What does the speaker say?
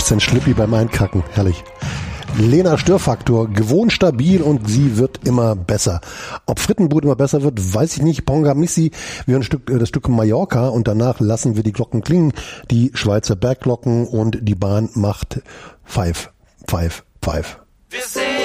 Vincent Schlippi beim Einkacken. Herrlich. Lena Störfaktor, gewohnt stabil und sie wird immer besser. Ob Frittenbude immer besser wird, weiß ich nicht. Ponga Missi, wir hören das Stück Mallorca und danach lassen wir die Glocken klingen. Die Schweizer Bergglocken und die Bahn macht Pfeif, Pfeif, Pfeif. Wir